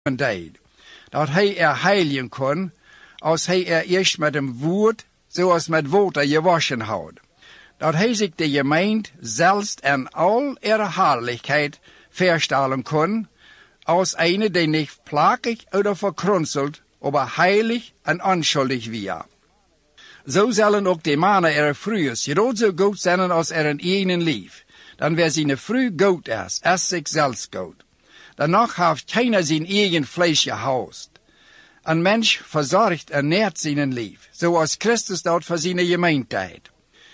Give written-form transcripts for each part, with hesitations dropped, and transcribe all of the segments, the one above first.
deed, dat hij heiligen kon, als hij eerst met hem woord, zoals met water gewaschen had. Dat hij zich de gemeente zelfs en al herrlijkheid verstellen kon, als eine die niet plakig oder verkrunzelt, aber heilig en onschuldig weer. Zo zullen ook de mannen vroegers groot zo goed zijn als een eigen lief. Dan weer zijn vrouw goed is zichzelf goed. Danach heeft keiner zijn eigen vlees gehaust. Een mens verzorgt en nährt zijn lief, zoals Christus dat voor zijn gemeente.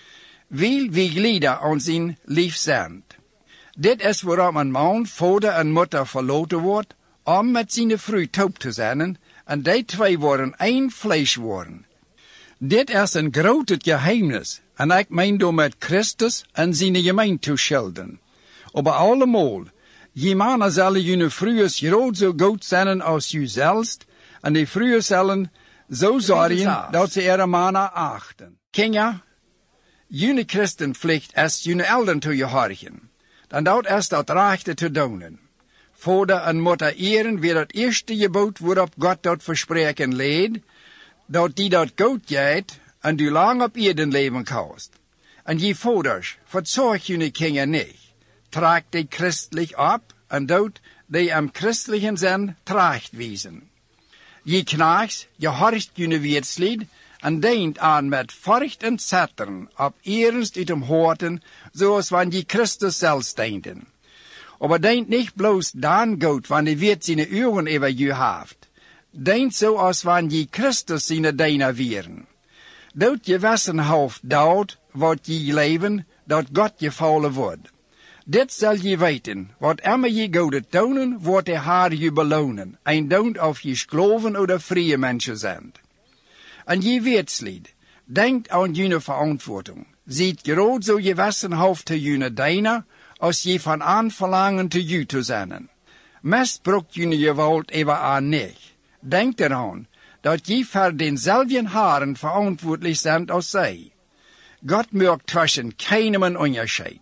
Wil wie glieden aan zijn lief zijn. Dit is waarom een man vader en moeder verlaten wordt, om met zijn vrouw taub te zijn, en die twee worden één vlees worden. Dit is een groot geheimnis, en ik meen door met Christus en zijn gemeente te schilderen. Aber allemaal, je mannen zullen jullie vrouwen groot zo goed zijn als u zelfs, en die vrouwen zullen zo zorgen dat ze ihre mannen achten. Kinderen, jullie christenplicht is jullie eltern te gehorchen. Dan dat is dat rechte te doen. Vader en moeder eren weer het eerste gebod waarop God dat verspreken leed, dat die dat goed gaat en du lang op Erden leven kanst. En je vaders, verzorg jullie kinderen niet. Trag die christelijk op en dood die am christlichen zijn tracht wezen. Je knachts, je horcht jullie wetslied en deint aan met furcht en zetteren op ernst uit hem horten, zoals wanneer je Christus zelfs deinten. Aber deint nicht bloß dan goed, wanneer wird seine Ohren über je haft. Deint so, als wanneer je Christus seine Diener wären. Dort je wissen haft dort, wat je leven, dat God je vallen wordt. Dit zal je weten, wat immer je goede tonen, wordt de Heer je belonen, en don't of je skloven oder vrije mensen zijn. En je wetslied, denkt aan jullie verantwoording. Ziet groot zo je wissen haft te jullie Diener, als je van aanverlangen te ju te zijn. Misbruikt jullie geweld even aan niet. Denk eraan, dat je voor denzelfden Heren verantwoordelijk bent als zij. God maakt tussen keinem een onderscheid.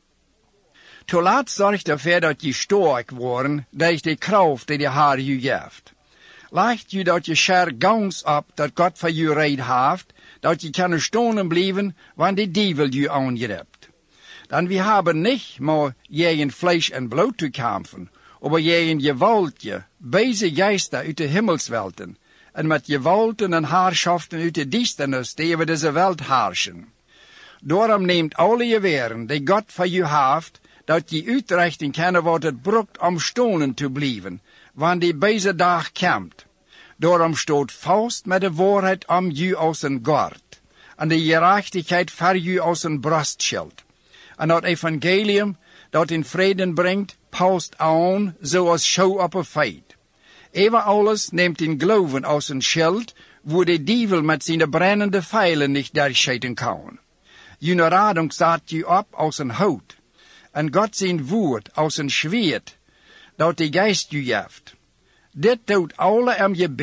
Te laat zorgt ervoor dat je sterk worden, door de kracht die de Heer je geeft. Leicht je dat je scher gans op dat God voor je red heeft, dat je kan stonen blijven, wanneer de duivel je aangrijpt. Dan we hebben niet maar gegen Fleisch en bloed te kampen, aber gegen gewaltje, böse Geister uit de Himmelswelten, en met gewalten en haarschaften uit de duisternis die over deze Welt herrschen. Daarom neemt alle je weren die God voor je heeft, dat je uitrichten kan wat het brukt om stonen te blijven, wanneer die böse dag komt. Daarom stoot vast met de waarheid om je als een gord, en de gerechtigheid voor je als een brustschild. En dat evangelium dat in vrede brengt, past aan zoals show op een feit. Even alles neemt in geloven als een schild, wo de duivel met zijn brennende pijlen niet durchschieten kan. Jullie radung staat je op als een hout, en God zijn woord als een zwaard, dat de geest je geeft. Dit doet alle om je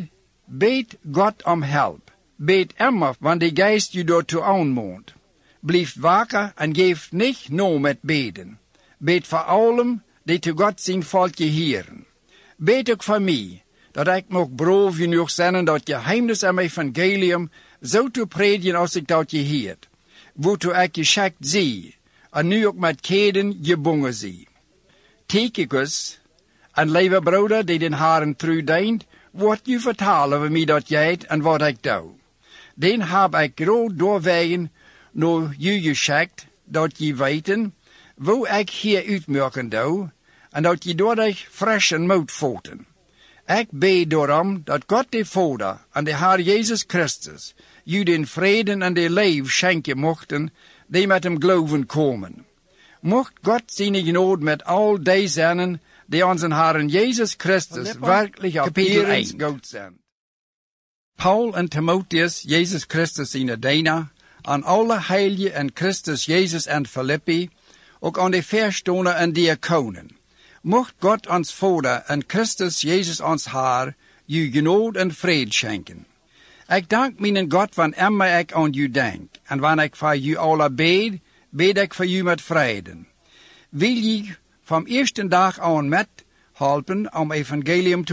beet God om help. Beet immer, wanneer de geest je daartoe aanmoont. Blijf wakker en geef niet no met beden. Beet voor allen die te God zijn volkje hieren. Beet ook voor mij, dat ik nog brood genoeg zijn dat je geheimnis en evangelium zo te predigen als ik dat je hiert. Waartoe ik geschikt zie, en nu ook met keden gebonden zie. Tychicus, een lieve broeder die den Herren trouw dient, wordt je vertalen over mij dat jij en wat ik doe. Den heb ik groot doorwegen naar je geschikt, dat je weten, wo ik hier uitmerken doe, en dat je doordat fris en moed voeten. Ik bid daarom dat God de Vader en de Heer Jezus Christus je den vrede en de leven schenken mochten, die met hem geloven komen. Mocht God zijn genade met al die zijn, die onze Heer Jezus Christus werkelijk op iedereen goed zijn. Paul en Timotheus, Jezus Christus zijn dienaar, aan alle heiligen en Christus Jezus en Filippi, ook aan de verstonen en diakonen. Mocht God ons Vader en Christus Jezus ons Heer, je genade en vrede schenken. Ik dank mijn God wanneer ik aan u denk, en wanneer ik voor u alle bid ik voor u met vrede. Wil je van eerste dag aan met helpen om evangelium